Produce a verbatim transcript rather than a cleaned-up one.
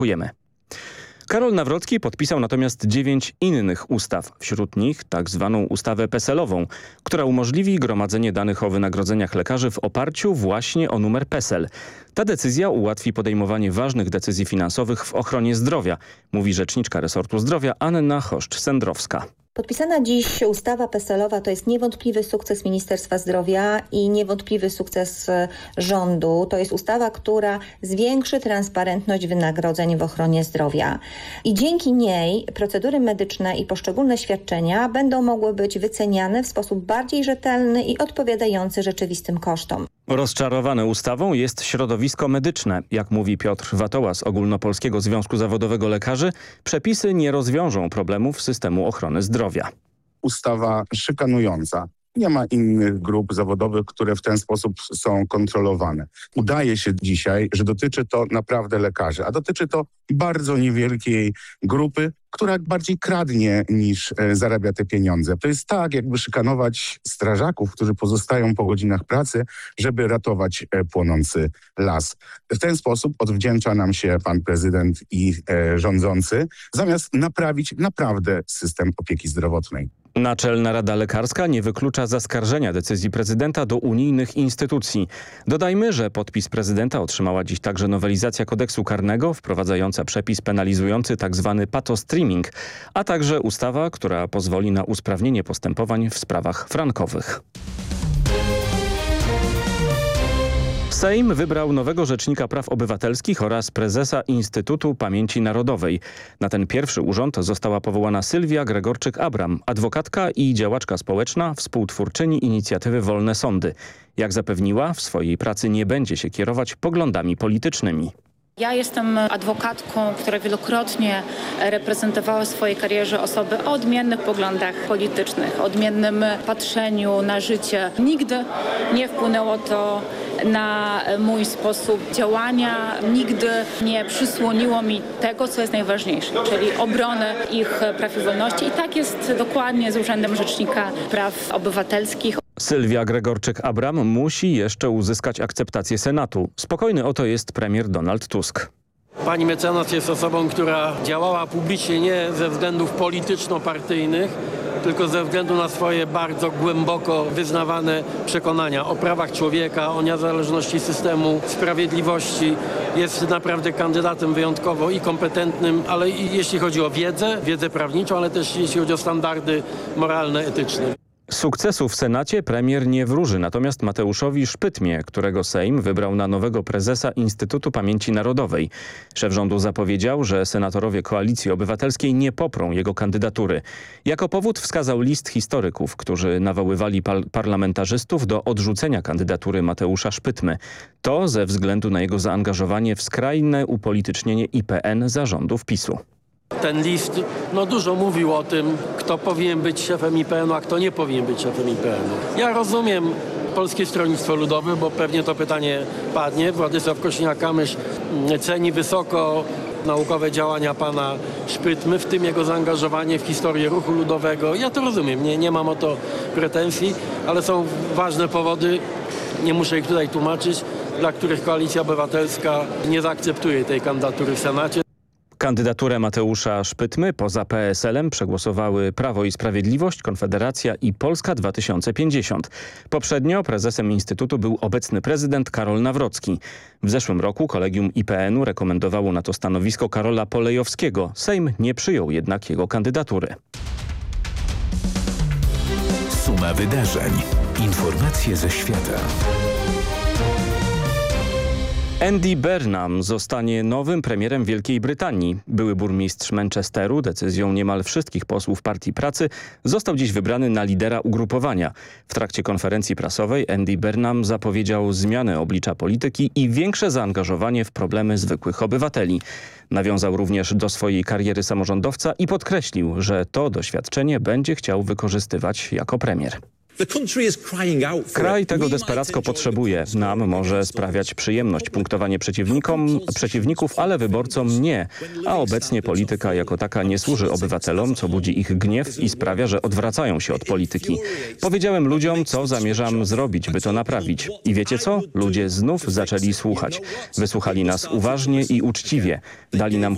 Dziękujemy. Karol Nawrocki podpisał natomiast dziewięć innych ustaw, wśród nich tak zwaną ustawę peselową, która umożliwi gromadzenie danych o wynagrodzeniach lekarzy w oparciu właśnie o numer PESEL. Ta decyzja ułatwi podejmowanie ważnych decyzji finansowych w ochronie zdrowia, mówi rzeczniczka resortu zdrowia Anna Choszcz-Sendrowska. Podpisana dziś ustawa peselowa to jest niewątpliwy sukces Ministerstwa Zdrowia i niewątpliwy sukces rządu. To jest ustawa, która zwiększy transparentność wynagrodzeń w ochronie zdrowia. I dzięki niej procedury medyczne i poszczególne świadczenia będą mogły być wyceniane w sposób bardziej rzetelny i odpowiadający rzeczywistym kosztom. Rozczarowane ustawą jest środowisko medyczne. Jak mówi Piotr Watoła z Ogólnopolskiego Związku Zawodowego Lekarzy, przepisy nie rozwiążą problemów systemu ochrony zdrowia. Ustawa szykanująca. Nie ma innych grup zawodowych, które w ten sposób są kontrolowane. Udaje się dzisiaj, że dotyczy to naprawdę lekarzy, a dotyczy to bardzo niewielkiej grupy, która bardziej kradnie niż e, zarabia te pieniądze. To jest tak, jakby szykanować strażaków, którzy pozostają po godzinach pracy, żeby ratować e, płonący las. W ten sposób odwdzięcza nam się pan prezydent i e, rządzący, zamiast naprawić naprawdę system opieki zdrowotnej. Naczelna Rada Lekarska nie wyklucza zaskarżenia decyzji prezydenta do unijnych instytucji. Dodajmy, że podpis prezydenta otrzymała dziś także nowelizacja kodeksu karnego wprowadzająca przepis penalizujący tzw. patostreaming, a także ustawa, która pozwoli na usprawnienie postępowań w sprawach frankowych. Sejm wybrał nowego Rzecznika Praw Obywatelskich oraz prezesa Instytutu Pamięci Narodowej. Na ten pierwszy urząd została powołana Sylwia Gregorczyk-Abram, adwokatka i działaczka społeczna, współtwórczyni inicjatywy Wolne Sądy. Jak zapewniła, w swojej pracy nie będzie się kierować poglądami politycznymi. Ja jestem adwokatką, która wielokrotnie reprezentowała w swojej karierze osoby o odmiennych poglądach politycznych, o odmiennym patrzeniu na życie. Nigdy nie wpłynęło to na mój sposób działania, nigdy nie przysłoniło mi tego, co jest najważniejsze, czyli obrony ich praw i wolności. I tak jest dokładnie z Urzędem Rzecznika Praw Obywatelskich. Sylwia Gregorczyk-Abram musi jeszcze uzyskać akceptację Senatu. Spokojny o to jest premier Donald Tusk. Pani mecenas jest osobą, która działała publicznie nie ze względów polityczno-partyjnych, tylko ze względu na swoje bardzo głęboko wyznawane przekonania o prawach człowieka, o niezależności systemu sprawiedliwości. Jest naprawdę kandydatem wyjątkowo i kompetentnym, ale i jeśli chodzi o wiedzę, wiedzę prawniczą, ale też jeśli chodzi o standardy moralne, etyczne. Sukcesu w Senacie premier nie wróży natomiast Mateuszowi Szpytmie, którego Sejm wybrał na nowego prezesa Instytutu Pamięci Narodowej. Szef rządu zapowiedział, że senatorowie Koalicji Obywatelskiej nie poprą jego kandydatury. Jako powód wskazał list historyków, którzy nawoływali par parlamentarzystów do odrzucenia kandydatury Mateusza Szpytmy. To ze względu na jego zaangażowanie w skrajne upolitycznienie I P N zarządów PiSu. Ten list no, dużo mówił o tym, kto powinien być szefem I P N u, a kto nie powinien być szefem I P N u. Ja rozumiem Polskie Stronnictwo Ludowe, bo pewnie to pytanie padnie. Władysław Kosiniak-Kamysz ceni wysoko naukowe działania pana Szpytmy, w tym jego zaangażowanie w historię ruchu ludowego. Ja to rozumiem, nie, nie mam o to pretensji, ale są ważne powody, nie muszę ich tutaj tłumaczyć, dla których Koalicja Obywatelska nie zaakceptuje tej kandydatury w Senacie. Kandydaturę Mateusza Szpytmy poza P S L em przegłosowały Prawo i Sprawiedliwość, Konfederacja i Polska dwa tysiące pięćdziesiąt. Poprzednio prezesem Instytutu był obecny prezydent Karol Nawrocki. W zeszłym roku kolegium I P N u rekomendowało na to stanowisko Karola Polejowskiego. Sejm nie przyjął jednak jego kandydatury. Suma wydarzeń. Informacje ze świata. Andy Burnham zostanie nowym premierem Wielkiej Brytanii. Były burmistrz Manchesteru, decyzją niemal wszystkich posłów Partii Pracy, został dziś wybrany na lidera ugrupowania. W trakcie konferencji prasowej Andy Burnham zapowiedział zmianę oblicza polityki i większe zaangażowanie w problemy zwykłych obywateli. Nawiązał również do swojej kariery samorządowca i podkreślił, że to doświadczenie będzie chciał wykorzystywać jako premier. Kraj tego desperacko potrzebuje. Nam może sprawiać przyjemność punktowanie przeciwnikom, przeciwników, ale wyborcom nie. A obecnie polityka jako taka nie służy obywatelom, co budzi ich gniew i sprawia, że odwracają się od polityki. Powiedziałem ludziom, co zamierzam zrobić, by to naprawić. I wiecie co? Ludzie znów zaczęli słuchać. Wysłuchali nas uważnie i uczciwie. Dali nam